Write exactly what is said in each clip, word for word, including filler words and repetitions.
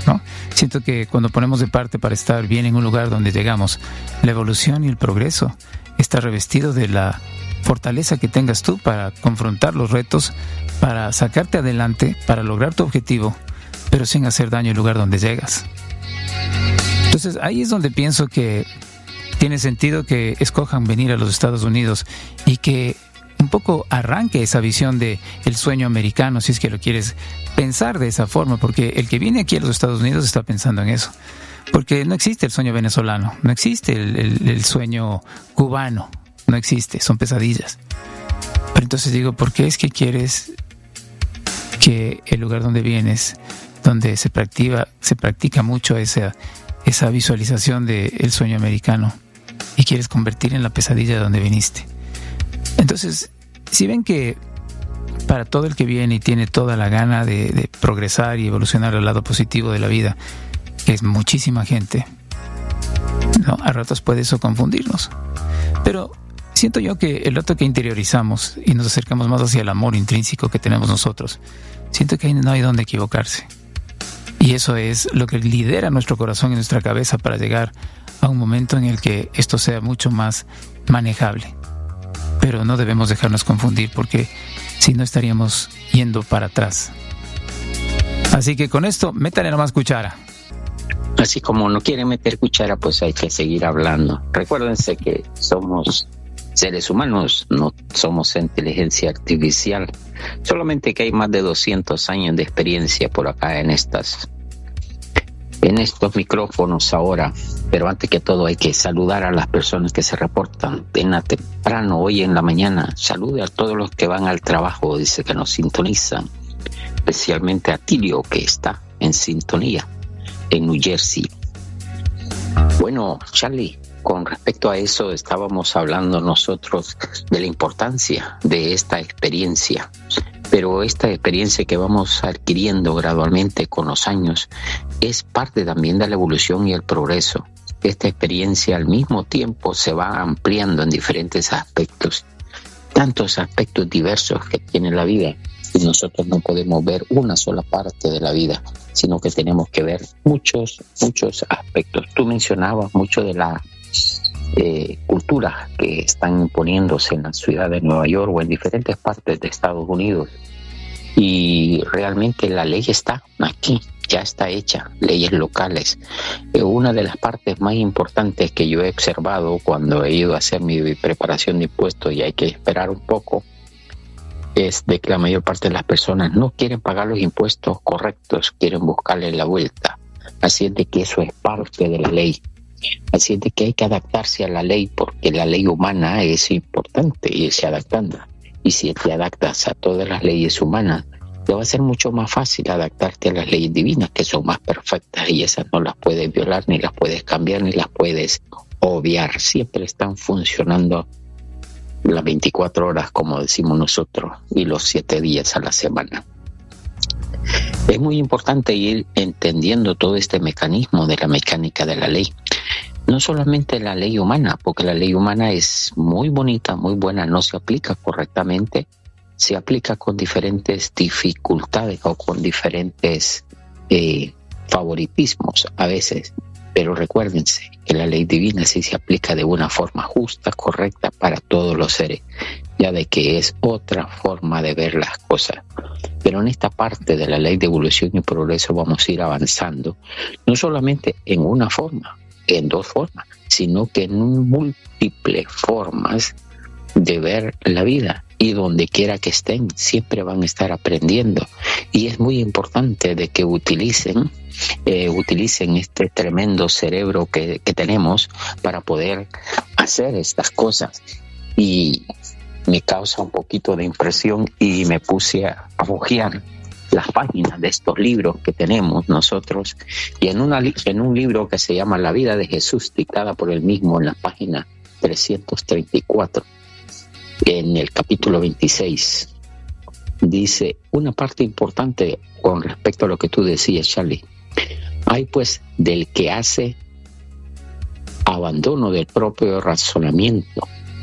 ¿no? Siento que cuando ponemos de parte para estar bien en un lugar donde llegamos, la evolución y el progreso está revestido de la fortaleza que tengas tú para confrontar los retos, para sacarte adelante, para lograr tu objetivo, pero sin hacer daño al lugar donde llegas. Entonces ahí es donde pienso que tiene sentido que escojan venir a los Estados Unidos y que un poco arranque esa visión de el sueño americano, si es que lo quieres pensar de esa forma, porque el que viene aquí a los Estados Unidos está pensando en eso, porque no existe el sueño venezolano, no existe el, el, el sueño cubano, no existe, son pesadillas. Pero entonces digo, ¿por qué es que quieres que el lugar donde vienes, donde se practica, se practica mucho esa, esa visualización del sueño americano, y quieres convertir en la pesadilla de donde viniste? Entonces, si ven que para todo el que viene y tiene toda la gana de, de progresar y evolucionar al lado positivo de la vida, que es muchísima gente, ¿no? A ratos puede eso confundirnos. Pero siento yo que el rato que interiorizamos y nos acercamos más hacia el amor intrínseco que tenemos nosotros, siento que ahí no hay donde equivocarse. Y eso es lo que lidera nuestro corazón y nuestra cabeza para llegar a un momento en el que esto sea mucho más manejable. Pero no debemos dejarnos confundir, porque si no estaríamos yendo para atrás. Así que con esto, métale nomás cuchara. Así como no quieren meter cuchara, pues hay que seguir hablando. Recuérdense que somos seres humanos, no somos inteligencia artificial. Solamente que hay más de doscientos años de experiencia por acá en estas, en estos micrófonos ahora. Pero antes que todo hay que saludar a las personas que se reportan en la temprano, hoy en la mañana. Salude a todos los que van al trabajo, dice que nos sintonizan, especialmente a Tilio, que está en sintonía en New Jersey. Bueno, Charlie, con respecto a eso estábamos hablando nosotros de la importancia de esta experiencia, pero esta experiencia que vamos adquiriendo gradualmente con los años es parte también de la evolución y el progreso. Esta experiencia al mismo tiempo se va ampliando en diferentes aspectos, tantos aspectos diversos que tiene la vida, y nosotros no podemos ver una sola parte de la vida, sino que tenemos que ver muchos, muchos aspectos. Tú mencionabas mucho de la eh, cultura que están imponiéndose en la ciudad de Nueva York o en diferentes partes de Estados Unidos, y realmente la ley está aquí, ya está hecha, leyes locales. Eh, una de las partes más importantes que yo he observado cuando he ido a hacer mi preparación de impuestos, y hay que esperar un poco, es de que la mayor parte de las personas no quieren pagar los impuestos correctos, quieren buscarle la vuelta. Así es de que eso es parte de la ley. Así es de que hay que adaptarse a la ley, porque la ley humana es importante y se adaptando. Y si te adaptas a todas las leyes humanas, te va a ser mucho más fácil adaptarte a las leyes divinas, que son más perfectas, y esas no las puedes violar, ni las puedes cambiar, ni las puedes obviar. Siempre están funcionando las veinticuatro horas, como decimos nosotros, y los siete días a la semana. Es muy importante ir entendiendo todo este mecanismo de la mecánica de la ley. No solamente la ley humana, porque la ley humana es muy bonita, muy buena, no se aplica correctamente, se aplica con diferentes dificultades o con diferentes eh, favoritismos a veces. Pero recuérdense que la ley divina sí se aplica de una forma justa, correcta para todos los seres, ya de que es otra forma de ver las cosas. Pero en esta parte de la ley de evolución y progreso vamos a ir avanzando, no solamente en una forma, en dos formas, sino que en múltiples formas de ver la vida, y donde quiera que estén siempre van a estar aprendiendo, y es muy importante de que utilicen eh, utilicen este tremendo cerebro que, que tenemos para poder hacer estas cosas. Y me causa un poquito de impresión y me puse a hojear las páginas de estos libros que tenemos nosotros, y en, una, en un libro que se llama La vida de Jesús, dictada por él mismo, en la página trescientos treinta y cuatro, en el capítulo veintiséis, dice una parte importante con respecto a lo que tú decías, Charlie. Hay pues del que hace abandono del propio razonamiento,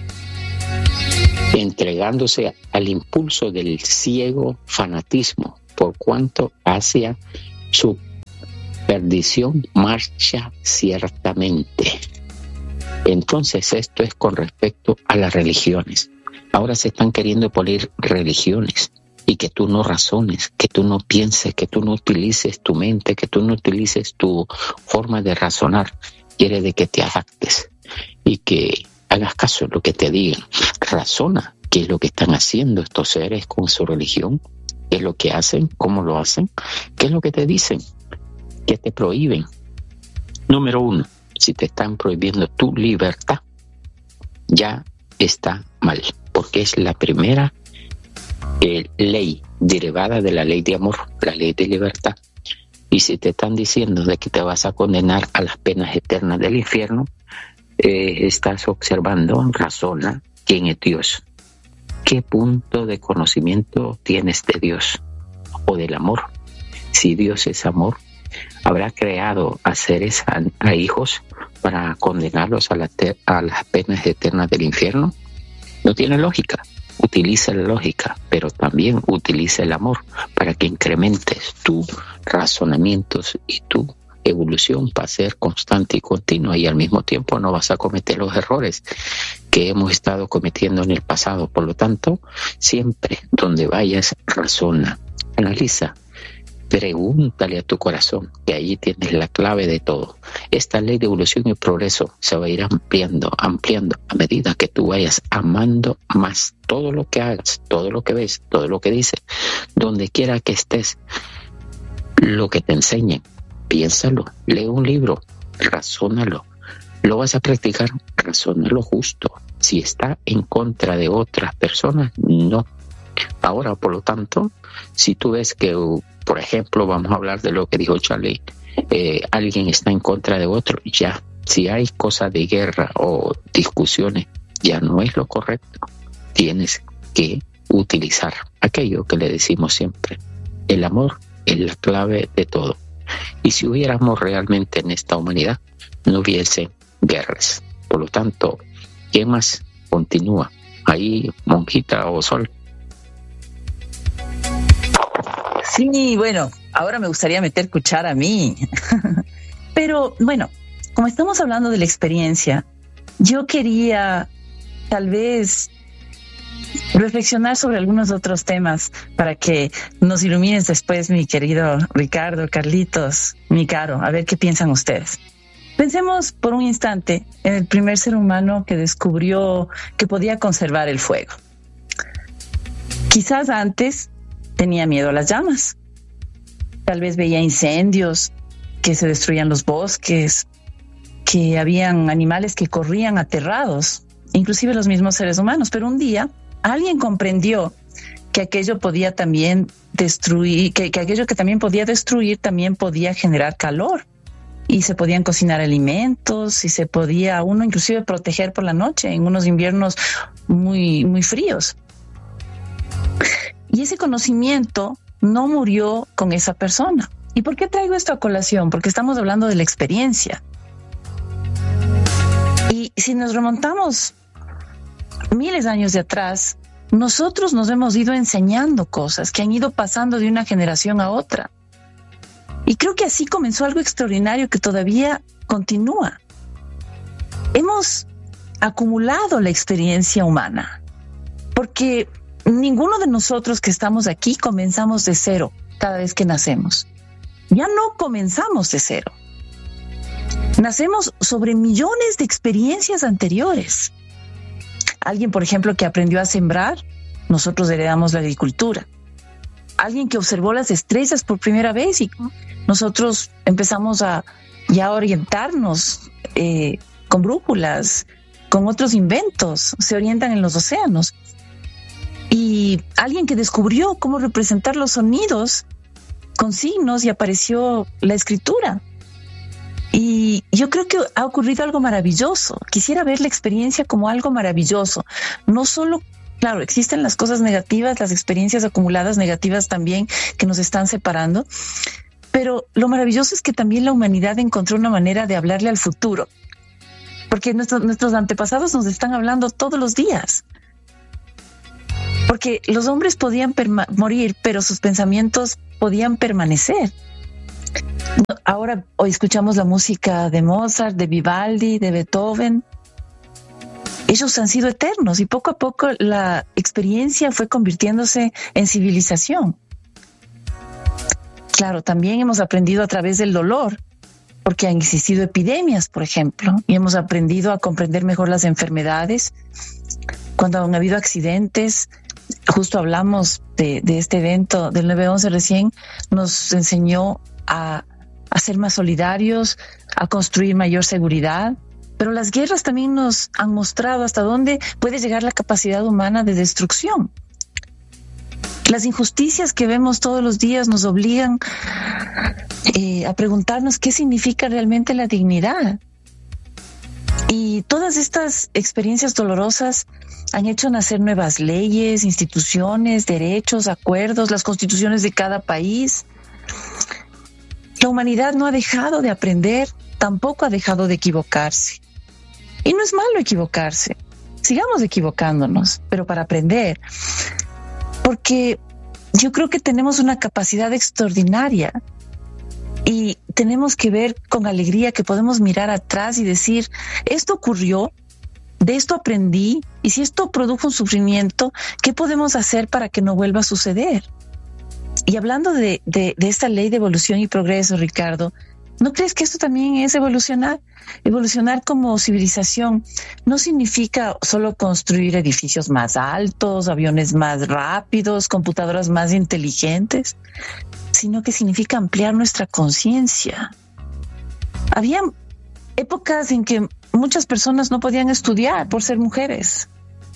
entregándose al impulso del ciego fanatismo, por cuanto hacia su perdición marcha ciertamente. Entonces esto es con respecto a las religiones. Ahora se están queriendo poner religiones y que tú no razones, que tú no pienses, que tú no utilices tu mente, que tú no utilices tu forma de razonar. Quiere de que te adaptes y que hagas caso de lo que te digan. Razona qué es lo que están haciendo estos seres con su religión, qué es lo que hacen, cómo lo hacen, qué es lo que te dicen, qué te prohíben. Número uno, si te están prohibiendo tu libertad, ya está mal, porque es la primera eh, ley derivada de la ley de amor, la ley de libertad. Y si te están diciendo de que te vas a condenar a las penas eternas del infierno, eh, estás observando, razona quién es Dios. ¿Qué punto de conocimiento tienes de Dios o del amor? Si Dios es amor, ¿habrá creado a seres, a, a hijos, para condenarlos a, la te- a las penas eternas del infierno? No tiene lógica. Utiliza la lógica, pero también utiliza el amor para que incrementes tus razonamientos y tu evolución para ser constante y continua, y al mismo tiempo no vas a cometer los errores que hemos estado cometiendo en el pasado. Por lo tanto, siempre donde vayas, razona, analiza, pregúntale a tu corazón, que allí tienes la clave de todo. Esta ley de evolución y progreso se va a ir ampliando, ampliando a medida que tú vayas amando más todo lo que hagas, todo lo que ves, todo lo que dices, donde quiera que estés, lo que te enseñen, piénsalo, lee un libro, razónalo. ¿Lo vas a practicar? Razónalo justo. Si está en contra de otras personas, no. Ahora, por lo tanto, si tú ves que, por ejemplo, vamos a hablar de lo que dijo Charlie, eh, alguien está en contra de otro, ya. Si hay cosas de guerra o discusiones, ya no es lo correcto. Tienes que utilizar aquello que le decimos siempre. El amor es la clave de todo. Y si hubiera amor realmente en esta humanidad, no hubiese guerras. Por lo tanto, ¿quién más continúa? Ahí, monjita o Sol. Sí, bueno, ahora me gustaría meter cuchara a mí. Pero bueno, como estamos hablando de la experiencia, yo quería tal vez reflexionar sobre algunos otros temas para que nos ilumines después, mi querido Ricardo, Carlitos, mi caro, a ver qué piensan ustedes. Pensemos por un instante en el primer ser humano que descubrió que podía conservar el fuego. Quizás antes tenía miedo a las llamas. Tal vez veía incendios, que se destruían los bosques, que habían animales que corrían aterrados, inclusive los mismos seres humanos. Pero un día alguien comprendió que aquello podía también destruir, que, que aquello que también podía destruir también podía generar calor. Y se podían cocinar alimentos y se podía uno inclusive proteger por la noche en unos inviernos muy, muy fríos. Y ese conocimiento no murió con esa persona. ¿Y por qué traigo esto a colación? Porque estamos hablando de la experiencia. Y si nos remontamos miles de años de atrás, nosotros nos hemos ido enseñando cosas que han ido pasando de una generación a otra. Y creo que así comenzó algo extraordinario que todavía continúa. Hemos acumulado la experiencia humana, porque ninguno de nosotros que estamos aquí comenzamos de cero cada vez que nacemos. Ya no comenzamos de cero. Nacemos sobre millones de experiencias anteriores. Alguien, por ejemplo, que aprendió a sembrar, nosotros heredamos la agricultura. Alguien que observó las estrellas por primera vez y nosotros empezamos a ya orientarnos eh, con brújulas, con otros inventos, se orientan en los océanos. Y alguien que descubrió cómo representar los sonidos con signos y apareció la escritura. Y yo creo que ha ocurrido algo maravilloso. Quisiera ver la experiencia como algo maravilloso, no solo. Claro, existen las cosas negativas, las experiencias acumuladas negativas también que nos están separando, pero lo maravilloso es que también la humanidad encontró una manera de hablarle al futuro, porque nuestros, nuestros antepasados nos están hablando todos los días, porque los hombres podían perma- morir, pero sus pensamientos podían permanecer. Ahora hoy escuchamos la música de Mozart, de Vivaldi, de Beethoven. Ellos han sido eternos y poco a poco la experiencia fue convirtiéndose en civilización. Claro, también hemos aprendido a través del dolor, porque han existido epidemias, por ejemplo, y hemos aprendido a comprender mejor las enfermedades. Cuando han habido accidentes, justo hablamos de, de este evento del nueve once recién, nos enseñó a, a ser más solidarios, a construir mayor seguridad. Pero las guerras también nos han mostrado hasta dónde puede llegar la capacidad humana de destrucción. Las injusticias que vemos todos los días nos obligan eh, a preguntarnos qué significa realmente la dignidad. Y todas estas experiencias dolorosas han hecho nacer nuevas leyes, instituciones, derechos, acuerdos, las constituciones de cada país. La humanidad no ha dejado de aprender, tampoco ha dejado de equivocarse. Y no es malo equivocarse. Sigamos equivocándonos, pero para aprender. Porque yo creo que tenemos una capacidad extraordinaria y tenemos que ver con alegría que podemos mirar atrás y decir, esto ocurrió, de esto aprendí, y si esto produjo un sufrimiento, ¿qué podemos hacer para que no vuelva a suceder? Y hablando de, de, de esta ley de evolución y progreso, Ricardo, ¿no crees que esto también es evolucionar? Evolucionar como civilización no significa solo construir edificios más altos, aviones más rápidos, computadoras más inteligentes, sino que significa ampliar nuestra conciencia. Había épocas en que muchas personas no podían estudiar por ser mujeres.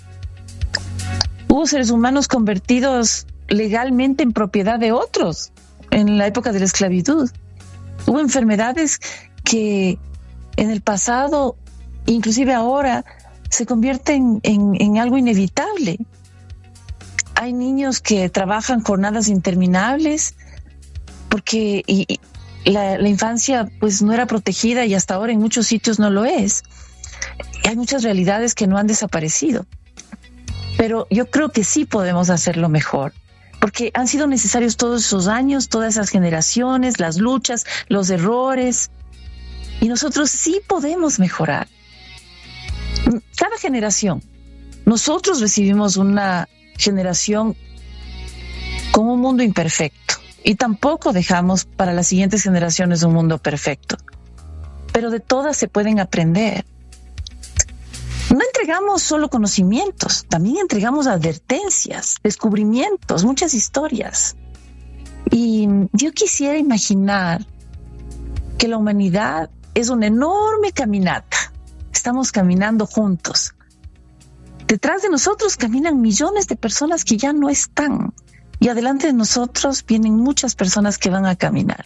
Hubo seres humanos convertidos legalmente en propiedad de otros en la época de la esclavitud. Hubo enfermedades que en el pasado, inclusive ahora, se convierten en, en algo inevitable. Hay niños que trabajan jornadas interminables porque y, y la, la infancia pues no era protegida y hasta ahora en muchos sitios no lo es. Hay muchas realidades que no han desaparecido. Pero yo creo que sí podemos hacerlo mejor. Porque han sido necesarios todos esos años, todas esas generaciones, las luchas, los errores. Y nosotros sí podemos mejorar. Cada generación. Nosotros recibimos una generación con un mundo imperfecto. Y tampoco dejamos para las siguientes generaciones un mundo perfecto. Pero de todas se pueden aprender. No entregamos solo conocimientos, también entregamos advertencias, descubrimientos, muchas historias. Y yo quisiera imaginar que la humanidad es una enorme caminata. Estamos caminando juntos. Detrás de nosotros caminan millones de personas que ya no están. Y adelante de nosotros vienen muchas personas que van a caminar.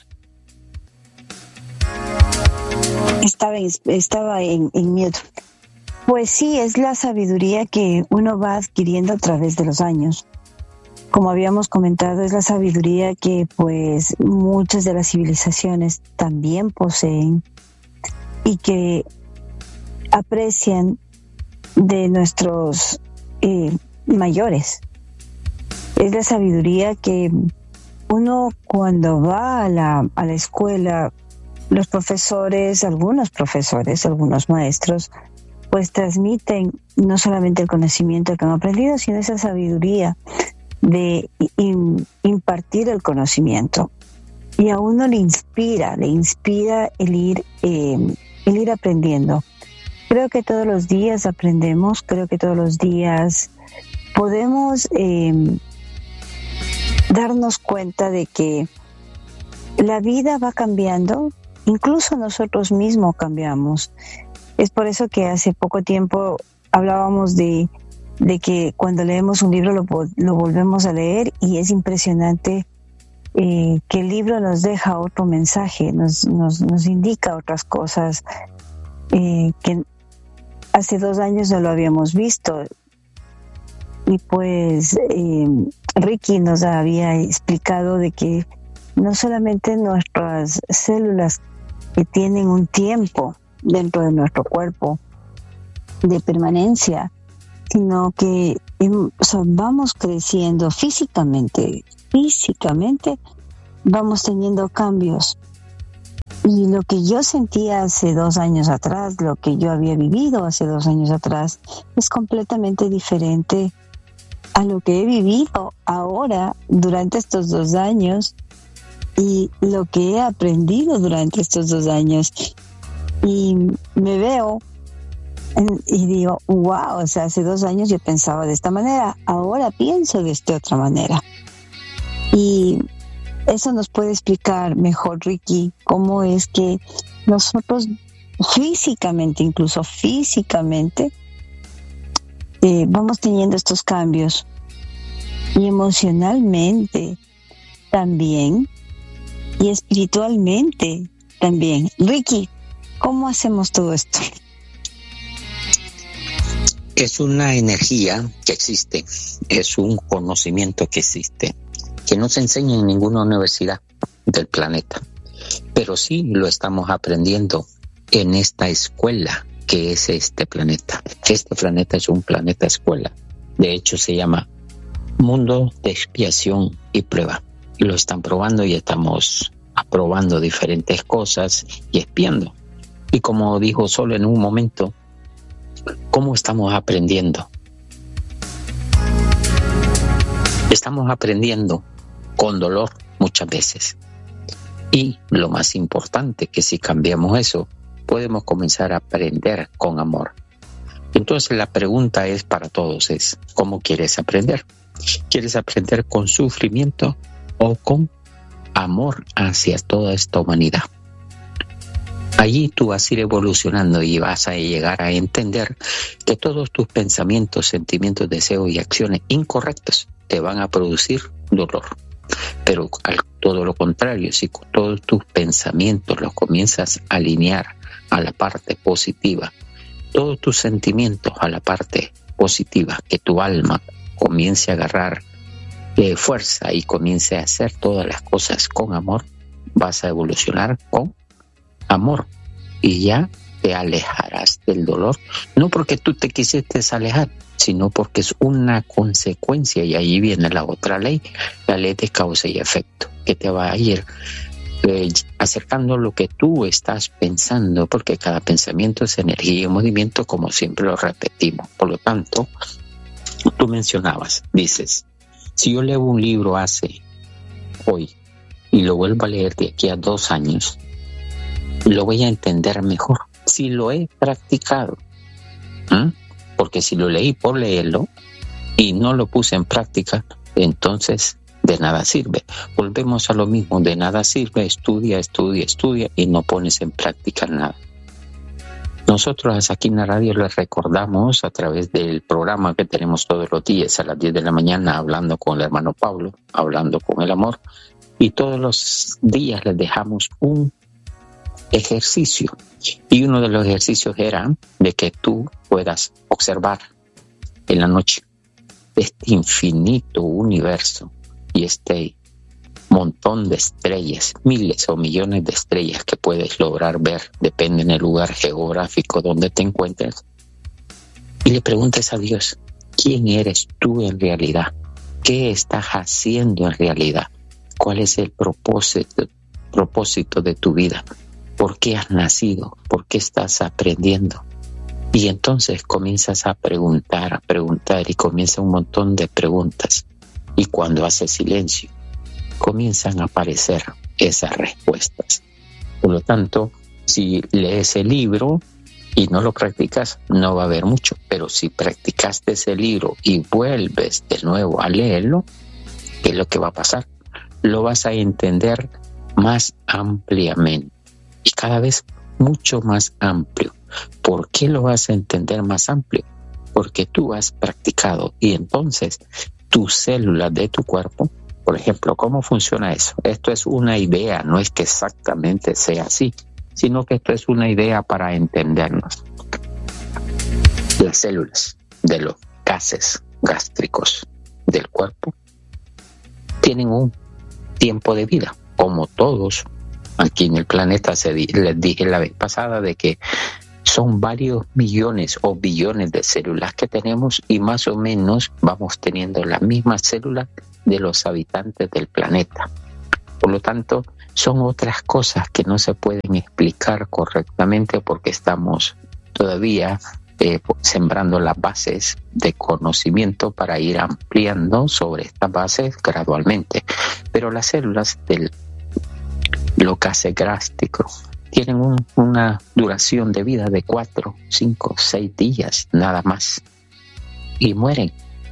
Estaba en, estaba en, en miedo. Pues sí, es la sabiduría que uno va adquiriendo a través de los años. Como habíamos comentado, es la sabiduría que pues muchas de las civilizaciones también poseen y que aprecian de nuestros eh, mayores. Es la sabiduría que uno cuando va a la, a la escuela, los profesores, algunos profesores, algunos maestros, pues transmiten no solamente el conocimiento que han aprendido, sino esa sabiduría de in, impartir el conocimiento. Y a uno le inspira, le inspira el ir, eh, el ir aprendiendo. Creo que todos los días aprendemos, creo que todos los días podemos eh, darnos cuenta de que la vida va cambiando, incluso nosotros mismos cambiamos. Es por eso que hace poco tiempo hablábamos de, de que cuando leemos un libro lo, lo volvemos a leer y es impresionante eh, que el libro nos deja otro mensaje, nos, nos, nos indica otras cosas eh, que hace dos años no lo habíamos visto. Y pues eh, Ricky nos había explicado de que no solamente nuestras células que tienen un tiempo dentro de nuestro cuerpo de permanencia, sino que o sea, vamos creciendo físicamente, físicamente vamos teniendo cambios Y lo que yo sentía hace dos años atrás, lo que yo había vivido hace dos años atrás, es completamente diferente a lo que he vivido ahora durante estos dos años y lo que he aprendido durante estos dos años. Y me veo y digo, wow, o sea, hace dos años yo pensaba de esta manera, ahora pienso de esta otra manera. Y eso nos puede explicar mejor, Ricky, cómo es que nosotros físicamente, incluso físicamente, eh, vamos teniendo estos cambios y emocionalmente también y espiritualmente también. Ricky, ¿cómo hacemos todo esto? Es una energía que existe, es un conocimiento que existe, que no se enseña en ninguna universidad del planeta, pero sí lo estamos aprendiendo en esta escuela que es este planeta. Este planeta es un planeta escuela, de hecho se llama mundo de expiación y prueba. Lo están probando y estamos aprobando diferentes cosas y espiando. Y como dijo Solo en un momento, ¿cómo estamos aprendiendo? Estamos aprendiendo con dolor muchas veces. Y lo más importante, que si cambiamos eso, podemos comenzar a aprender con amor. Entonces la pregunta es para todos, es ¿cómo quieres aprender? ¿Quieres aprender con sufrimiento o con amor hacia toda esta humanidad? Allí tú vas a ir evolucionando y vas a llegar a entender que todos tus pensamientos, sentimientos, deseos y acciones incorrectos te van a producir dolor. Pero al todo lo contrario, si con todos tus pensamientos los comienzas a alinear a la parte positiva, todos tus sentimientos a la parte positiva, que tu alma comience a agarrar eh, fuerza y comience a hacer todas las cosas con amor, vas a evolucionar con amor y ya te alejarás del dolor, no porque tú te quisiste alejar, sino porque es una consecuencia, y ahí viene la otra ley, la ley de causa y efecto, que te va a ir eh, acercando lo que tú estás pensando, porque cada pensamiento es energía y movimiento, como siempre lo repetimos. Por lo tanto, tú mencionabas, dices, si yo leo un libro hace hoy y lo vuelvo a leer de aquí a dos años, lo voy a entender mejor si lo he practicado. ¿Mm? Porque si lo leí por leerlo y no lo puse en práctica, entonces de nada sirve. Volvemos a lo mismo, de nada sirve, estudia, estudia, estudia y no pones en práctica nada. Nosotros aquí en la radio les recordamos a través del programa que tenemos todos los días a las diez de la mañana, hablando con el hermano Pablo, hablando con el amor, y todos los días les dejamos un ejercicio, y uno de los ejercicios era de que tú puedas observar en la noche este infinito universo y este montón de estrellas, miles o millones de estrellas que puedes lograr ver, depende del lugar geográfico donde te encuentres, y le preguntes a Dios, ¿quién eres tú en realidad? ¿Qué estás haciendo en realidad? ¿Cuál es el propósito, propósito de tu vida? ¿Por qué has nacido? ¿Por qué estás aprendiendo? Y entonces comienzas a preguntar, a preguntar y comienza un montón de preguntas. Y cuando haces silencio, comienzan a aparecer esas respuestas. Por lo tanto, si lees el libro y no lo practicas, no va a haber mucho. Pero si practicaste ese libro y vuelves de nuevo a leerlo, ¿qué es lo que va a pasar? Lo vas a entender más ampliamente. Y cada vez mucho más amplio. ¿Por qué lo vas a entender más amplio? Porque tú has practicado y entonces tus células de tu cuerpo, por ejemplo, ¿cómo funciona eso? Esto es una idea, no es que exactamente sea así, sino que esto es una idea para entendernos. Las células de los gases gástricos del cuerpo tienen un tiempo de vida, como todos. Aquí en el planeta se di- les dije la vez pasada de que son varios millones o billones de células que tenemos y más o menos vamos teniendo las mismas células de los habitantes del planeta. Por lo tanto, son otras cosas que no se pueden explicar correctamente porque estamos todavía eh, sembrando las bases de conocimiento para ir ampliando sobre estas bases gradualmente. Pero las células del locasegrástico tienen un, una duración de vida de cuatro, cinco, seis días, nada más, y mueren.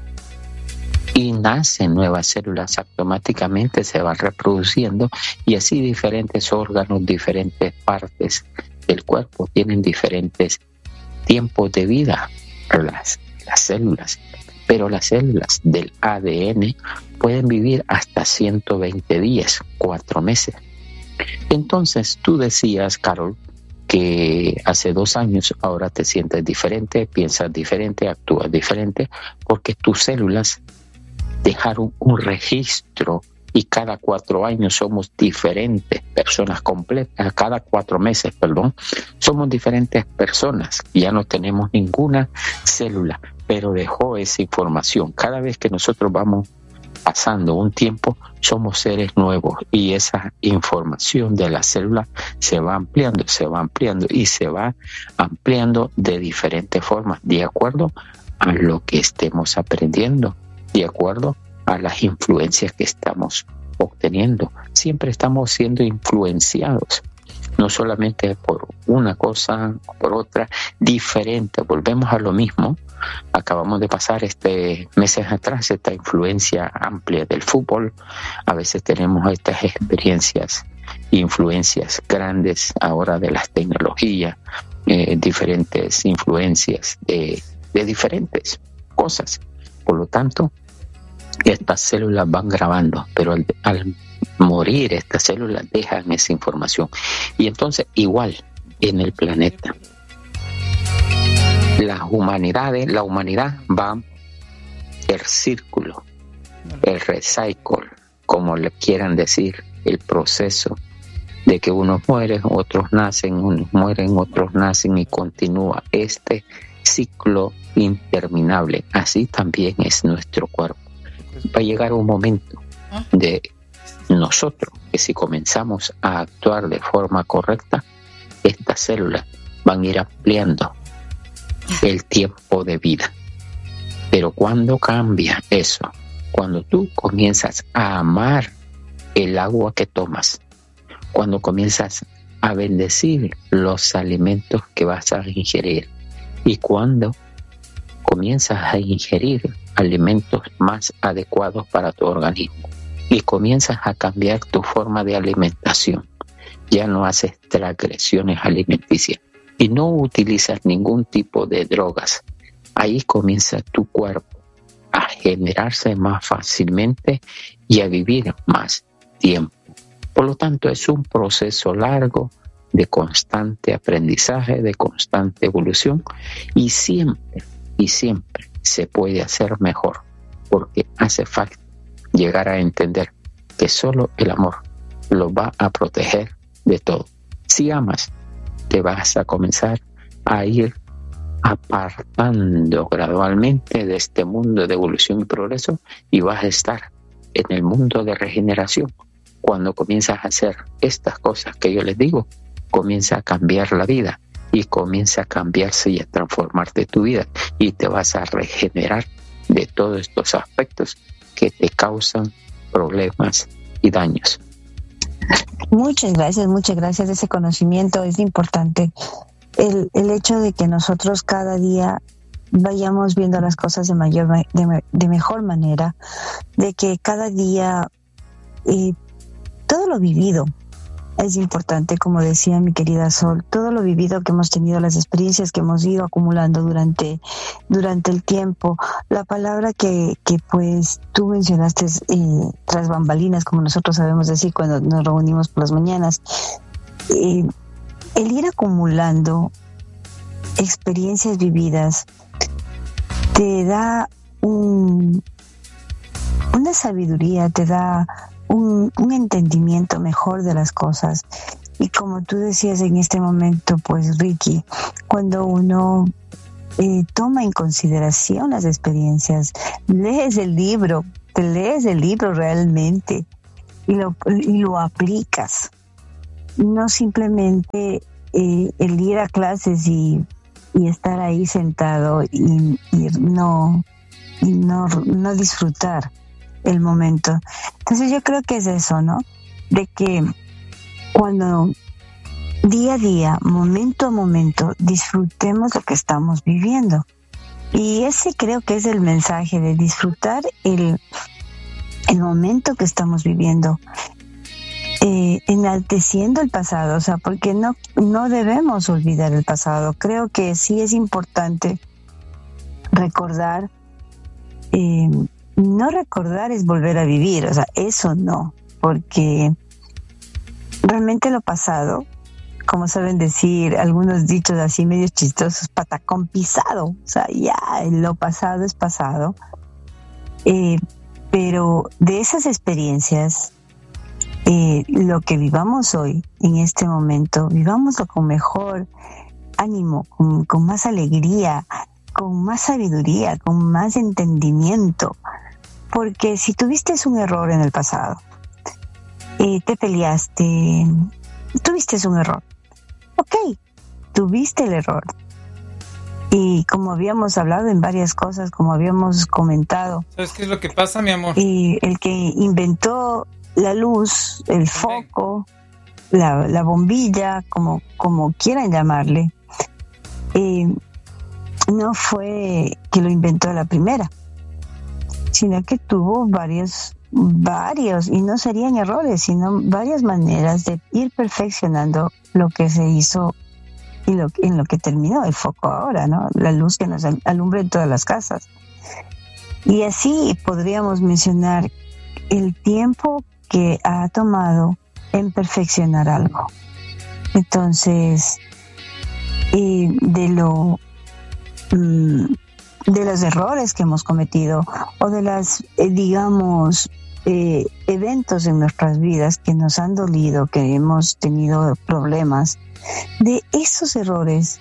Y nacen nuevas células, automáticamente se van reproduciendo, y así diferentes órganos, diferentes partes del cuerpo tienen diferentes tiempos de vida, las, las células. Pero las células del A D N pueden vivir hasta ciento veinte días, cuatro meses. Entonces tú decías, Carol, que hace dos años ahora te sientes diferente, piensas diferente, actúas diferente, porque tus células dejaron un registro y cada cuatro años somos diferentes personas completas, cada cuatro meses, perdón, somos diferentes personas, ya no tenemos ninguna célula, pero dejó esa información. Cada vez que nosotros vamos pasando un tiempo, somos seres nuevos y esa información de la célula se va ampliando, se va ampliando y se va ampliando de diferentes formas, de acuerdo a lo que estemos aprendiendo, de acuerdo a las influencias que estamos obteniendo. Siempre estamos siendo influenciados, no solamente por una cosa o por otra, diferente. Volvemos a lo mismo. Acabamos de pasar este meses atrás esta influencia amplia del fútbol. A veces tenemos estas experiencias, influencias grandes ahora de las tecnologías, eh, diferentes influencias de, de diferentes cosas. Por lo tanto, estas células van grabando, pero al, al morir estas células dejan esa información. Y entonces igual en el planeta, las humanidades, la humanidad va el círculo, el recycle, como le quieran decir, el proceso de que unos mueren, otros nacen, unos mueren, otros nacen y continúa este ciclo interminable. Así también es nuestro cuerpo. Va a llegar un momento de nosotros que si comenzamos a actuar de forma correcta, estas células van a ir ampliando el tiempo de vida. Pero cuando cambia eso, cuando tú comienzas a amar el agua que tomas, cuando comienzas a bendecir los alimentos que vas a ingerir y cuando comienzas a ingerir alimentos más adecuados para tu organismo y comienzas a cambiar tu forma de alimentación, ya no haces transgresiones alimenticias y no utilizas ningún tipo de drogas, ahí comienza tu cuerpo a generarse más fácilmente y a vivir más tiempo. Por lo tanto, es un proceso largo de constante aprendizaje, de constante evolución y siempre, y siempre se puede hacer mejor porque hace falta llegar a entender que solo el amor lo va a proteger de todo. Si amas, te vas a comenzar a ir apartando gradualmente de este mundo de evolución y progreso y vas a estar en el mundo de regeneración. Cuando comienzas a hacer estas cosas que yo les digo, comienza a cambiar la vida y comienza a cambiarse y a transformarte tu vida y te vas a regenerar de todos estos aspectos que te causan problemas y daños. Muchas gracias, muchas gracias. Ese conocimiento es importante. El, el hecho de que nosotros cada día vayamos viendo las cosas de mayor de, de mejor manera, de que cada día eh, todo lo vivido es importante, como decía mi querida Sol, todo lo vivido que hemos tenido, las experiencias que hemos ido acumulando durante, durante el tiempo. La palabra que, que pues tú mencionaste es eh, tras bambalinas, como nosotros sabemos decir cuando nos reunimos por las mañanas. Eh, el ir acumulando experiencias vividas te da un, una sabiduría, te da Un, un entendimiento mejor de las cosas. Y como tú decías en este momento, pues Ricky, cuando uno eh, toma en consideración las experiencias, lees el libro, te lees el libro realmente y lo, y lo aplicas. No simplemente eh, el ir a clases y, y estar ahí sentado y, y no, y no, no disfrutar el momento. Entonces yo creo que es eso, ¿no? De que cuando día a día, momento a momento, disfrutemos lo que estamos viviendo. Y ese creo que es el mensaje de disfrutar el, el momento que estamos viviendo, eh, enalteciendo el pasado, o sea, porque no, no debemos olvidar el pasado. Creo que sí es importante recordar, eh, no recordar es volver a vivir, o sea, eso no, porque realmente lo pasado, como saben decir algunos dichos así medio chistosos, patacón pisado, o sea, ya lo pasado es pasado, eh, pero de esas experiencias, eh, lo que vivamos hoy, en este momento, vivámoslo con mejor ánimo, con, con más alegría, con más sabiduría, con más entendimiento, porque si tuviste un error en el pasado, eh, te peleaste, tuviste un error, ok, tuviste el error. Y como habíamos hablado en varias cosas, como habíamos comentado. ¿Sabes qué es lo que pasa, mi amor? Y el que inventó la luz, el foco, la, la bombilla, como, como quieran llamarle, eh, no fue que lo inventó a la primera, sino que tuvo varios, varios, y no serían errores, sino varias maneras de ir perfeccionando lo que se hizo y lo, en lo que terminó el foco ahora, ¿no? La luz que nos alumbra en todas las casas. Y así podríamos mencionar el tiempo que ha tomado en perfeccionar algo. Entonces, eh, de lo mm, de los errores que hemos cometido o de las, eh, digamos, eh, eventos en nuestras vidas que nos han dolido, que hemos tenido problemas, de esos errores,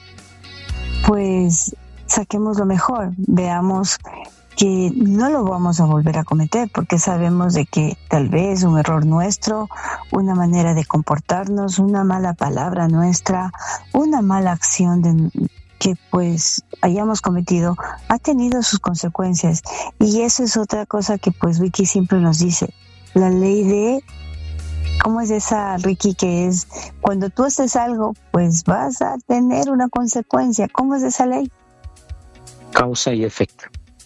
pues saquemos lo mejor, veamos que no lo vamos a volver a cometer, porque sabemos de que tal vez un error nuestro, una manera de comportarnos, una mala palabra nuestra, una mala acción de, que pues hayamos cometido, ha tenido sus consecuencias. Y eso es otra cosa que pues Ricky siempre nos dice, la ley de, ¿cómo es esa, Ricky? Que es, cuando tú haces algo, pues vas a tener una consecuencia. ¿Cómo es esa ley? Causa y efecto.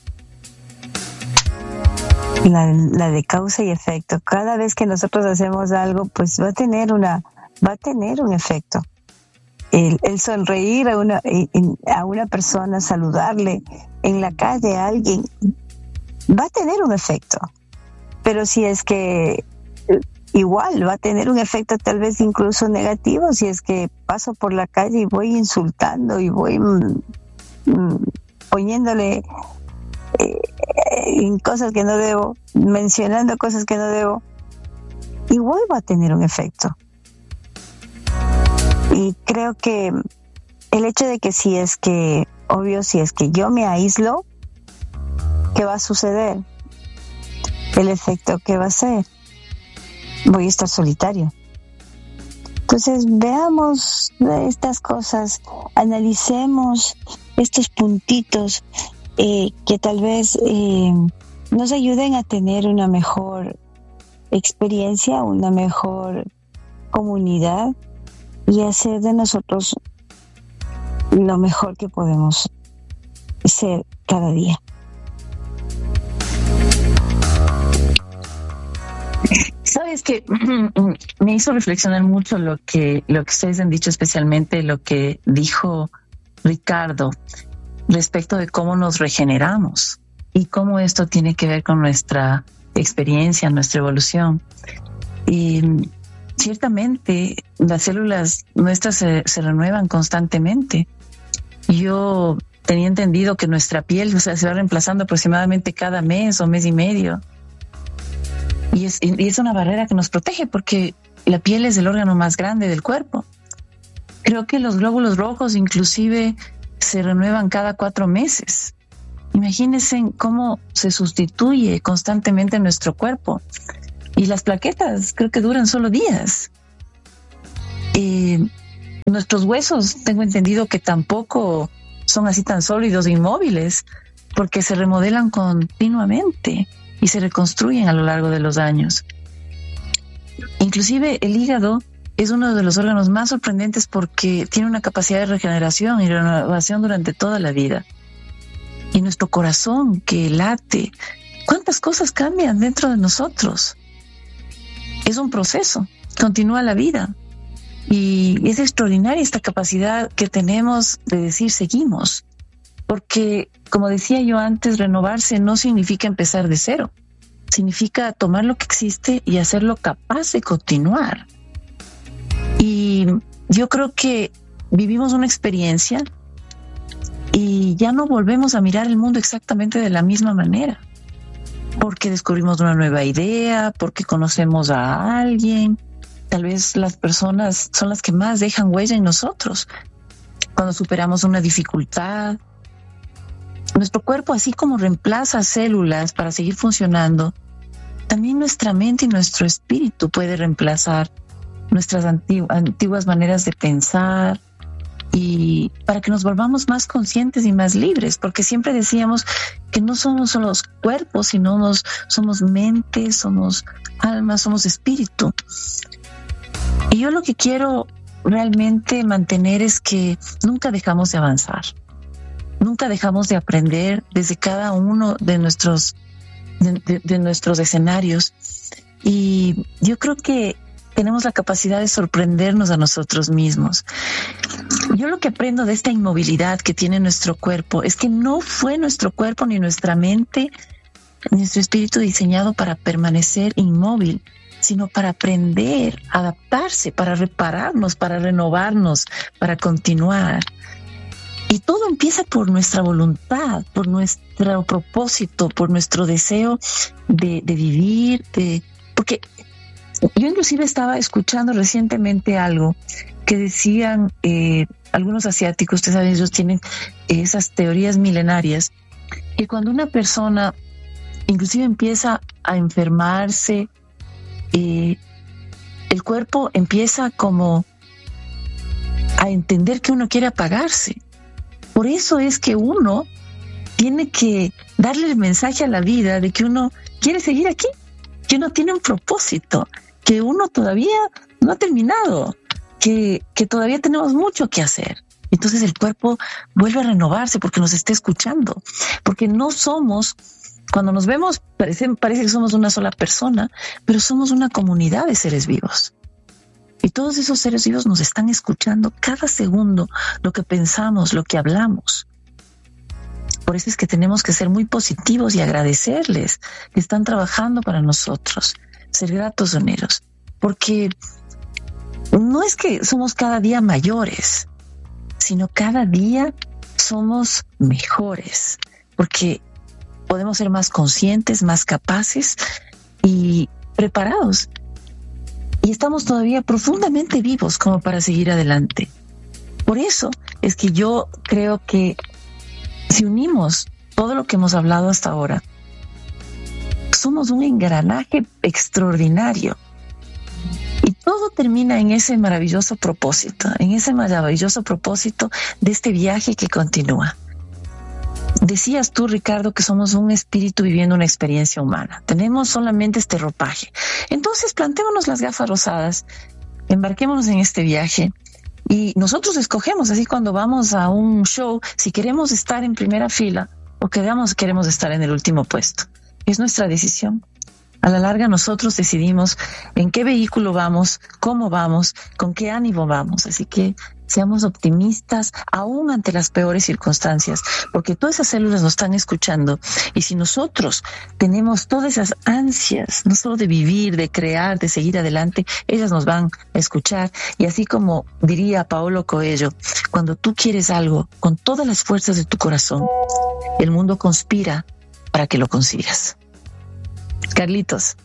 La, la de causa y efecto. Cada vez que nosotros hacemos algo, pues va a tener una, va a tener un efecto. El, el sonreír a una, a una persona, saludarle en la calle a alguien, va a tener un efecto. Pero si es que igual va a tener un efecto tal vez incluso negativo, si es que paso por la calle y voy insultando y voy mm, mm, poniéndole eh, en cosas que no debo, mencionando cosas que no debo, igual va a tener un efecto. Y creo que el hecho de que si es que, obvio, si es que yo me aíslo, ¿qué va a suceder? El efecto que va a ser, voy a estar solitario. Entonces veamos estas cosas, analicemos estos puntitos eh, que tal vez eh, nos ayuden a tener una mejor experiencia, una mejor comunidad y hacer de nosotros lo mejor que podemos ser cada día. Sabes que me hizo reflexionar mucho lo que lo que ustedes han dicho, especialmente lo que dijo Ricardo respecto de cómo nos regeneramos y cómo esto tiene que ver con nuestra experiencia, nuestra evolución. Y ciertamente las células nuestras se, se renuevan constantemente. Yo tenía entendido que nuestra piel, o sea, se va reemplazando aproximadamente cada mes o mes y medio. Y es, y es una barrera que nos protege porque la piel es el órgano más grande del cuerpo. Creo que los glóbulos rojos inclusive se renuevan cada cuatro meses. Imagínense cómo se sustituye constantemente nuestro cuerpo. Y las plaquetas creo que duran solo días. Eh, nuestros huesos, tengo entendido que tampoco son así tan sólidos e inmóviles, porque se remodelan continuamente y se reconstruyen a lo largo de los años. Inclusive el hígado es uno de los órganos más sorprendentes porque tiene una capacidad de regeneración y renovación durante toda la vida. Y nuestro corazón que late, ¿cuántas cosas cambian dentro de nosotros? Es un proceso, continúa la vida. Y es extraordinaria esta capacidad que tenemos de decir seguimos. Porque, como decía yo antes, renovarse no significa empezar de cero. Significa tomar lo que existe y hacerlo capaz de continuar. Y yo creo que vivimos una experiencia y ya no volvemos a mirar el mundo exactamente de la misma manera. Porque descubrimos una nueva idea, porque conocemos a alguien. Tal vez las personas son las que más dejan huella en nosotros. Cuando superamos una dificultad, nuestro cuerpo, así como reemplaza células para seguir funcionando, también nuestra mente y nuestro espíritu puede reemplazar nuestras antigu- antiguas maneras de pensar y para que nos volvamos más conscientes y más libres, porque siempre decíamos que no somos solo los cuerpos, sino nos, somos mente, somos alma, somos espíritu. Y yo lo que quiero realmente mantener es que nunca dejamos de avanzar. Nunca dejamos de aprender desde cada uno de nuestros, de, de, de nuestros escenarios. Y yo creo que tenemos la capacidad de sorprendernos a nosotros mismos. Yo lo que aprendo de esta inmovilidad que tiene nuestro cuerpo es que no fue nuestro cuerpo ni nuestra mente, ni nuestro espíritu diseñado para permanecer inmóvil, sino para aprender, adaptarse, para repararnos, para renovarnos, para continuar. Y todo empieza por nuestra voluntad, por nuestro propósito, por nuestro deseo de, de vivir, de porque yo inclusive estaba escuchando recientemente algo que decían eh, algunos asiáticos, ustedes saben, ellos tienen esas teorías milenarias, que cuando una persona inclusive empieza a enfermarse, eh, el cuerpo empieza como a entender que uno quiere apagarse. Por eso es que uno tiene que darle el mensaje a la vida de que uno quiere seguir aquí, que uno tiene un propósito, que uno todavía no ha terminado, que, que todavía tenemos mucho que hacer. Entonces el cuerpo vuelve a renovarse porque nos está escuchando, porque no somos, cuando nos vemos parece, parece que somos una sola persona, pero somos una comunidad de seres vivos. Y todos esos seres vivos nos están escuchando cada segundo, lo que pensamos, lo que hablamos. Por eso es que tenemos que ser muy positivos y agradecerles que están trabajando para nosotros, ser gratos con ellos. Porque no es que somos cada día mayores, sino cada día somos mejores, porque podemos ser más conscientes, más capaces y preparados. Y estamos todavía profundamente vivos como para seguir adelante. Por eso es que yo creo que si unimos todo lo que hemos hablado hasta ahora, somos un engranaje extraordinario. Y todo termina en ese maravilloso propósito, en ese maravilloso propósito de este viaje que continúa. Decías tú, Ricardo, que somos un espíritu viviendo una experiencia humana. Tenemos solamente este ropaje. Entonces, plantémonos las gafas rosadas, embarquémonos en este viaje y nosotros escogemos, así cuando vamos a un show, si queremos estar en primera fila o queremos, queremos estar en el último puesto. Es nuestra decisión. A la larga nosotros decidimos en qué vehículo vamos, cómo vamos, con qué ánimo vamos. Así que seamos optimistas aún ante las peores circunstancias, porque todas esas células nos están escuchando. Y si nosotros tenemos todas esas ansias, no solo de vivir, de crear, de seguir adelante, ellas nos van a escuchar. Y así como diría Paulo Coelho, cuando tú quieres algo con todas las fuerzas de tu corazón, el mundo conspira para que lo consigas. Carlitos.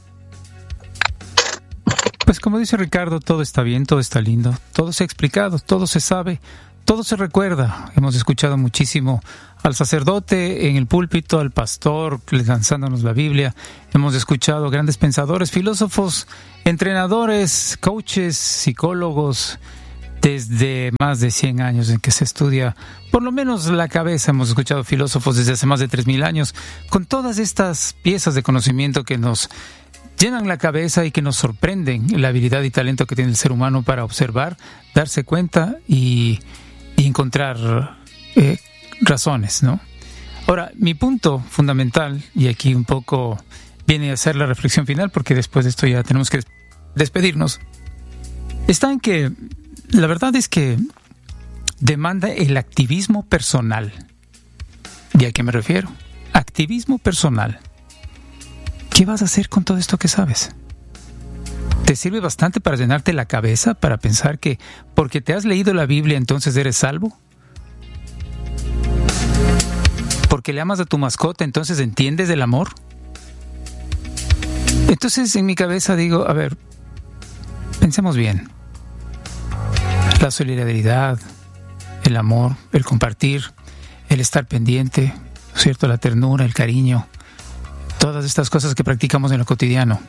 Pues como dice Ricardo, todo está bien, todo está lindo, todo se ha explicado, todo se sabe, todo se recuerda. Hemos escuchado muchísimo al sacerdote en el púlpito, al pastor lanzándonos la Biblia. Hemos escuchado grandes pensadores, filósofos, entrenadores, coaches, psicólogos, desde más de cien años en que se estudia, por lo menos la cabeza. Hemos escuchado filósofos desde hace más de tres mil años, con todas estas piezas de conocimiento que nos llenan la cabeza y que nos sorprenden la habilidad y talento que tiene el ser humano para observar, darse cuenta y, y encontrar eh, razones, ¿no? Ahora, mi punto fundamental, y aquí un poco viene a ser la reflexión final, porque después de esto ya tenemos que despedirnos, está en que la verdad es que demanda el activismo personal. ¿Y a qué me refiero? Activismo personal. ¿Qué vas a hacer con todo esto que sabes? ¿Te sirve bastante para llenarte la cabeza, para pensar que porque te has leído la Biblia entonces eres salvo? ¿Porque le amas a tu mascota entonces entiendes del amor? Entonces en mi cabeza digo, a ver, pensemos bien. La solidaridad, el amor, el compartir, el estar pendiente, ¿cierto? La ternura, el cariño, todas estas cosas que practicamos en lo cotidiano,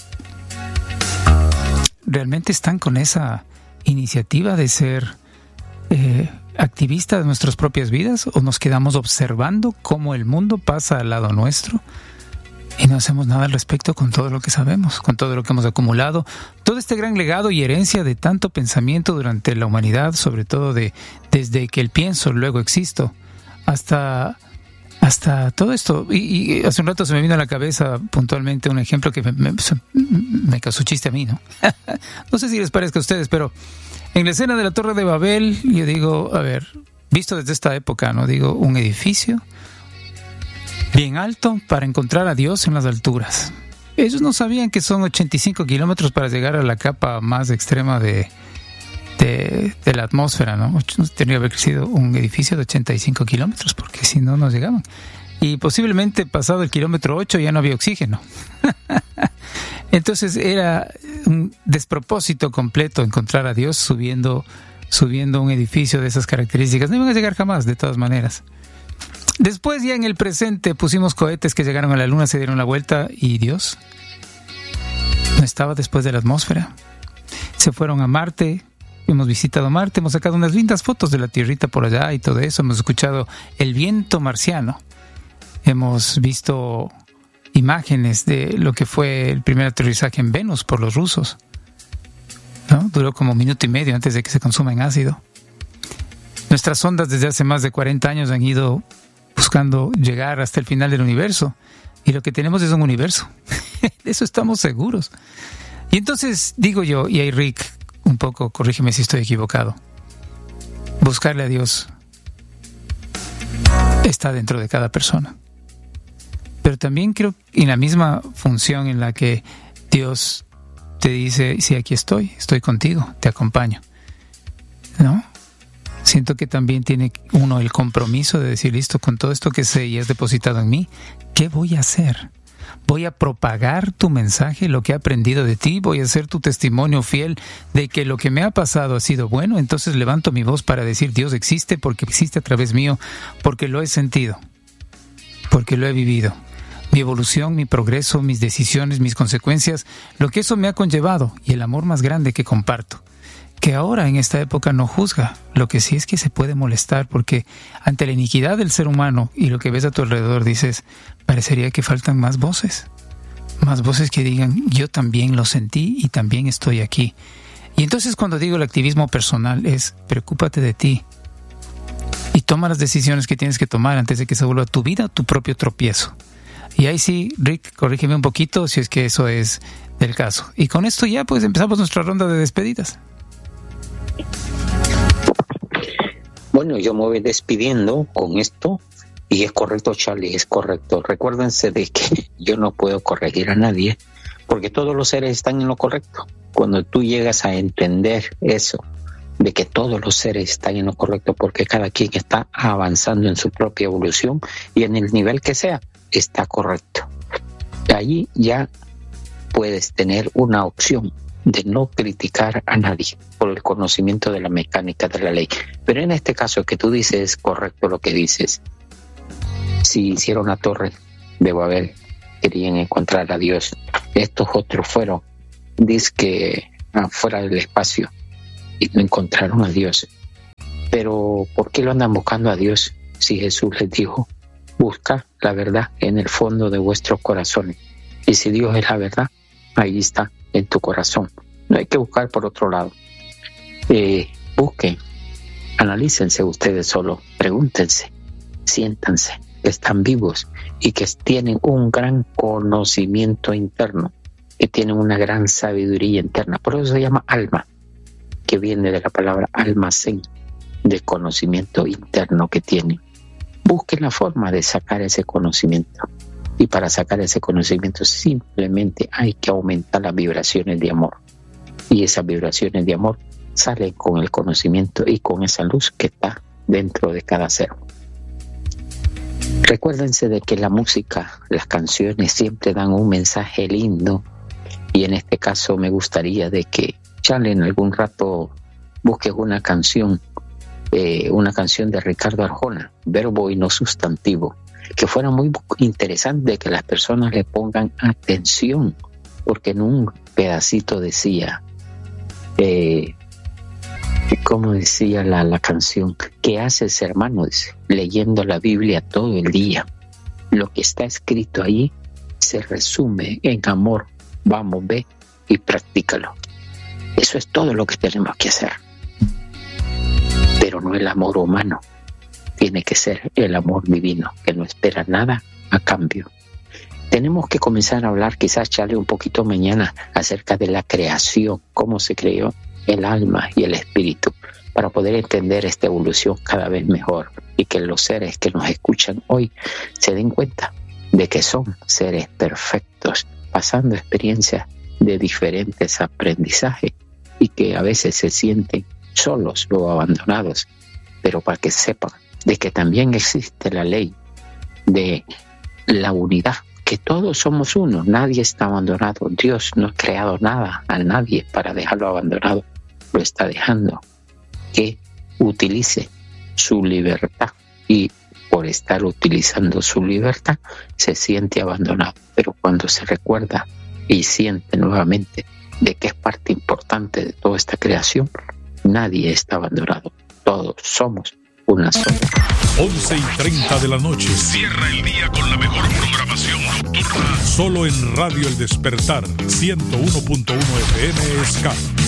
¿realmente están con esa iniciativa de ser eh, activistas de nuestras propias vidas? ¿O nos quedamos observando cómo el mundo pasa al lado nuestro y no hacemos nada al respecto con todo lo que sabemos, con todo lo que hemos acumulado, todo este gran legado y herencia de tanto pensamiento durante la humanidad, sobre todo de desde que el pienso, luego existo, hasta... Hasta todo esto, y, y hace un rato se me vino a la cabeza puntualmente un ejemplo que me, me, me causó chiste a mí, ¿no? No sé si les parezca a ustedes, pero en la escena de la Torre de Babel, yo digo, a ver, visto desde esta época, ¿no? Digo, un edificio bien alto para encontrar a Dios en las alturas. Ellos no sabían que son ochenta y cinco kilómetros para llegar a la capa más extrema de... De, de la atmósfera, ¿no? Tendría que haber crecido un edificio de ochenta y cinco kilómetros, porque si no, no llegaban. Y posiblemente pasado el kilómetro ocho ya no había oxígeno. Entonces era un despropósito completo encontrar a Dios subiendo, subiendo un edificio de esas características. No iban a llegar jamás, de todas maneras. Después, ya en el presente, pusimos cohetes que llegaron a la Luna, se dieron la vuelta, y Dios no estaba después de la atmósfera. Se fueron a Marte. Hemos visitado Marte, hemos sacado unas lindas fotos de la tierrita por allá y todo eso. Hemos escuchado el viento marciano. Hemos visto imágenes de lo que fue el primer aterrizaje en Venus por los rusos, ¿no? Duró como un minuto y medio antes de que se consuma en ácido. Nuestras sondas desde hace más de cuarenta años han ido buscando llegar hasta el final del universo. Y lo que tenemos es un universo. De eso estamos seguros. Y entonces digo yo, y ahí Rick, un poco, corrígeme si estoy equivocado, buscarle a Dios está dentro de cada persona. Pero también creo en la misma función en la que Dios te dice, sí, aquí estoy, estoy contigo, te acompaño, ¿no? Siento que también tiene uno el compromiso de decir, listo, con todo esto que sé y has depositado en mí, ¿qué voy a hacer? Voy a propagar tu mensaje, lo que he aprendido de ti, voy a ser tu testimonio fiel de que lo que me ha pasado ha sido bueno. Entonces levanto mi voz para decir, Dios existe porque existe a través mío, porque lo he sentido, porque lo he vivido. Mi evolución, mi progreso, mis decisiones, mis consecuencias, lo que eso me ha conllevado y el amor más grande que comparto. Que ahora en esta época no juzga, lo que sí es que se puede molestar porque ante la iniquidad del ser humano y lo que ves a tu alrededor dices, parecería que faltan más voces, más voces que digan, yo también lo sentí y también estoy aquí. Y entonces cuando digo el activismo personal es, preocúpate de ti y toma las decisiones que tienes que tomar antes de que se vuelva tu vida tu propio tropiezo. Y ahí sí, Rick, corrígeme un poquito si es que eso es del caso. Y con esto ya pues empezamos nuestra ronda de despedidas. Bueno, yo me voy despidiendo con esto y es correcto, Charlie, es correcto. Recuérdense de que yo no puedo corregir a nadie porque todos los seres están en lo correcto. Cuando tú llegas a entender eso, de que todos los seres están en lo correcto porque cada quien está avanzando en su propia evolución y en el nivel que sea, está correcto. Allí ya puedes tener una opción de no criticar a nadie por el conocimiento de la mecánica de la ley. Pero en este caso que tú dices es correcto lo que dices. Si hicieron la torre de Babel, querían encontrar a Dios. Estos otros fueron, dice que afuera del espacio y no encontraron a Dios. Pero ¿por qué lo andan buscando a Dios si Jesús les dijo, busca la verdad en el fondo de vuestros corazones? Y si Dios es la verdad, ahí está, en tu corazón. No hay que buscar por otro lado. Eh, busquen, analícense ustedes solo, pregúntense, siéntanse, que están vivos y que tienen un gran conocimiento interno, que tienen una gran sabiduría interna. Por eso se llama alma, que viene de la palabra almacén de conocimiento interno que tienen. Busquen la forma de sacar ese conocimiento. Y para sacar ese conocimiento simplemente hay que aumentar las vibraciones de amor. Y esas vibraciones de amor salen con el conocimiento y con esa luz que está dentro de cada ser. Recuérdense de que la música, las canciones siempre dan un mensaje lindo. Y en este caso me gustaría de que Chale en algún rato busques una canción, eh, una canción de Ricardo Arjona, verbo y no sustantivo, que fuera muy interesante que las personas le pongan atención, porque en un pedacito decía, eh, ¿cómo decía la, la canción? ¿Qué haces, hermano? Dice, leyendo la Biblia todo el día. Lo que está escrito ahí se resume en amor. Vamos, ve y practícalo. Eso es todo lo que tenemos que hacer. Pero no el amor humano. Tiene que ser el amor divino, que no espera nada a cambio. Tenemos que comenzar a hablar, quizás, Charlie, un poquito mañana acerca de la creación, cómo se creó el alma y el espíritu, para poder entender esta evolución cada vez mejor y que los seres que nos escuchan hoy se den cuenta de que son seres perfectos, pasando experiencias de diferentes aprendizajes y que a veces se sienten solos o abandonados, pero para que sepan de que también existe la ley de la unidad, que todos somos uno, nadie está abandonado. Dios no ha creado nada a nadie para dejarlo abandonado, lo está dejando que utilice su libertad y por estar utilizando su libertad se siente abandonado. Pero cuando se recuerda y siente nuevamente de que es parte importante de toda esta creación, nadie está abandonado, todos somos una sola. once y treinta de la noche. Cierra el día con la mejor programación nocturna. Solo en Radio El Despertar, ciento uno punto uno F M Ska.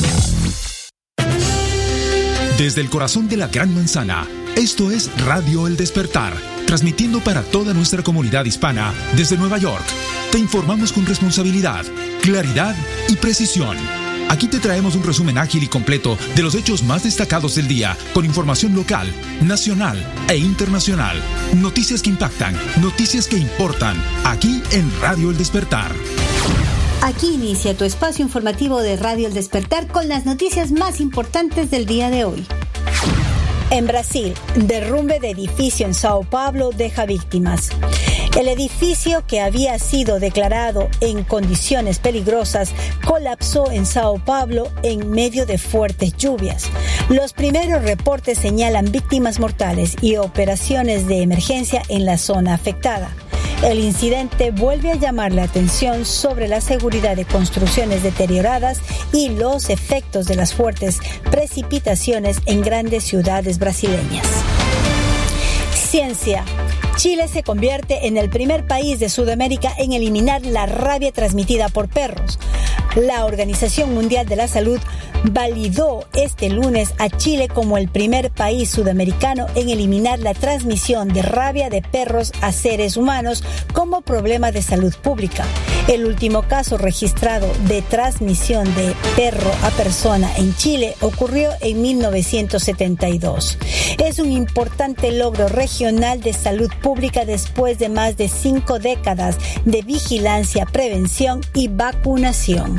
Desde el corazón de la Gran Manzana, esto es Radio El Despertar, transmitiendo para toda nuestra comunidad hispana desde Nueva York. Te informamos con responsabilidad, claridad y precisión. Aquí te traemos un resumen ágil y completo de los hechos más destacados del día, con información local, nacional e internacional. Noticias que impactan, noticias que importan, aquí en Radio El Despertar. Aquí inicia tu espacio informativo de Radio El Despertar con las noticias más importantes del día de hoy. En Brasil, derrumbe de edificio en Sao Paulo deja víctimas. El edificio, que había sido declarado en condiciones peligrosas, colapsó en Sao Paulo en medio de fuertes lluvias. Los primeros reportes señalan víctimas mortales y operaciones de emergencia en la zona afectada. El incidente vuelve a llamar la atención sobre la seguridad de construcciones deterioradas y los efectos de las fuertes precipitaciones en grandes ciudades brasileñas. Ciencia. Chile se convierte en el primer país de Sudamérica en eliminar la rabia transmitida por perros. La Organización Mundial de la Salud validó este lunes a Chile como el primer país sudamericano en eliminar la transmisión de rabia de perros a seres humanos como problema de salud pública. El último caso registrado de transmisión de perro a persona en Chile ocurrió en mil novecientos setenta y dos. Es un importante logro regional de salud pública después de más de cinco décadas de vigilancia, prevención y vacunación.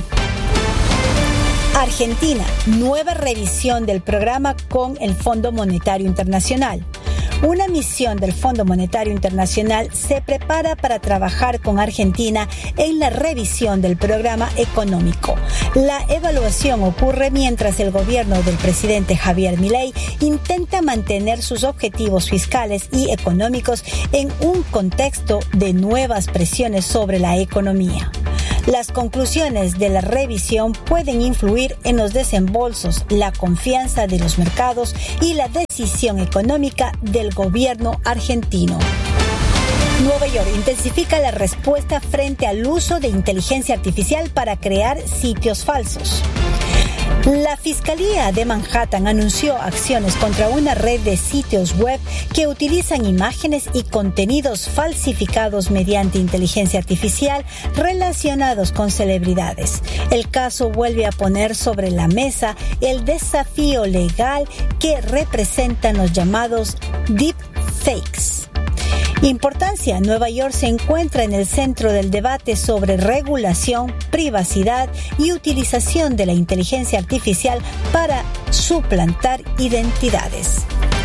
Argentina, nueva revisión del programa con el Fondo Monetario Internacional. una misión del Fondo Monetario Internacional se prepara para trabajar con Argentina en la revisión del programa económico. La evaluación ocurre mientras el gobierno del presidente Javier Milei intenta mantener sus objetivos fiscales y económicos en un contexto de nuevas presiones sobre la economía. Las conclusiones de la revisión pueden influir en los desembolsos, la confianza de los mercados y la decisión económica del gobierno argentino. Nueva York intensifica la respuesta frente al uso de inteligencia artificial para crear sitios falsos. La Fiscalía de Manhattan anunció acciones contra una red de sitios web que utilizan imágenes y contenidos falsificados mediante inteligencia artificial relacionados con celebridades. El caso vuelve a poner sobre la mesa el desafío legal que representan los llamados deepfakes. Importancia: Nueva York se encuentra en el centro del debate sobre regulación, privacidad y utilización de la inteligencia artificial para suplantar identidades.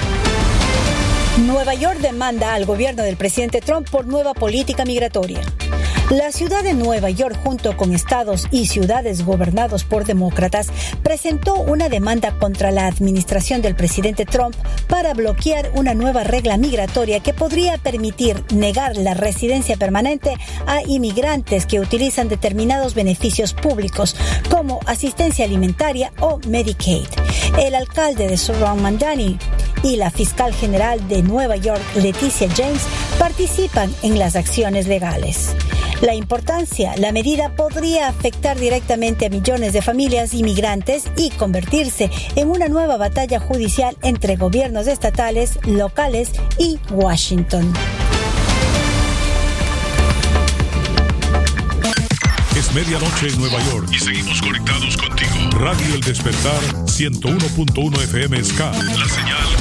Nueva York demanda al gobierno del presidente Trump por nueva política migratoria. La ciudad de Nueva York, junto con estados y ciudades gobernados por demócratas, presentó una demanda contra la administración del presidente Trump para bloquear una nueva regla migratoria que podría permitir negar la residencia permanente a inmigrantes que utilizan determinados beneficios públicos, como asistencia alimentaria o Medicaid. El alcalde de Surround Mandani y la fiscal general de Nueva York, Leticia James, participan en las acciones legales. La importancia: la medida podría afectar directamente a millones de familias inmigrantes y convertirse en una nueva batalla judicial entre gobiernos estatales, locales y Washington. Es medianoche en Nueva York y seguimos conectados contigo. Radio El Despertar ciento uno punto uno F M Ska, la señal